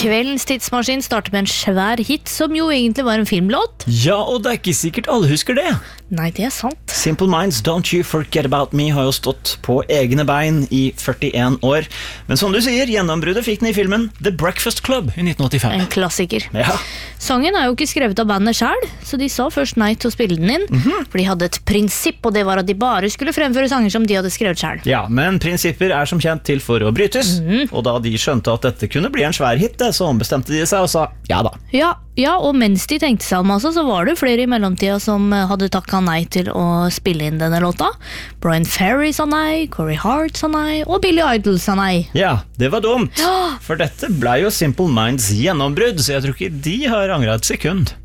Kveldens tidsmaskin starter med en svær hit som jo egentlig var en filmlåt. Ja, og det ikke sikkert alle husker det. Nei, det sant. Simple Minds, Don't You Forget About Me har jo stått på egne bein i 41 år. Men som du sier, gjennombruddet fikk den i filmen The Breakfast Club i 1985. En klassiker. Ja. Sangen er jo ikke skrevet av bandet selv, så de sa først nei til å spille den inn, for de hadde et prinsipp, og det var at de bare skulle fremføre sanger som de hadde skrevet selv. Ja, men prinsipper er som kjent til for å brytes, og da de skjønte at dette kunne bli en svær hit, så ombestemte de seg og sa ja da. Ja, og mens de tenkte seg om altså, så var det flere i mellomtida som hadde takket nei til å spille inn denne låta. Brian Ferry sa nei, Corey Hart sa nei, og Billy Idol sa nei. Ja, det var dumt, for dette ble jo Simple Minds gjennombrudd, så jeg tror ikke de har angret et sekund.